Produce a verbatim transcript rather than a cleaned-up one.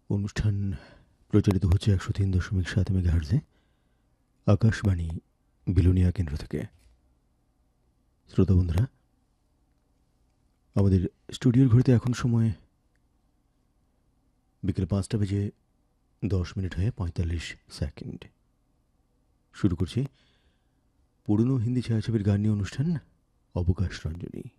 অনুষ্ঠান প্রচারিত হচ্ছে একশো তিন দশমিক সাত মেগাহার্জে আকাশবাণী বিলোনিয়া কেন্দ্র থেকে। শ্রোতা বন্ধুরা, আমাদের স্টুডিওর ঘড়িতে এখন সময় বিকেল পাঁচটা বেজে দশ মিনিট হয়ে পঁয়তাল্লিশ সেকেন্ড। শুরু করছি পুরনো হিন্দি ছায়াছবির গান নিয়ে অনুষ্ঠান অবকাশ রঞ্জনী।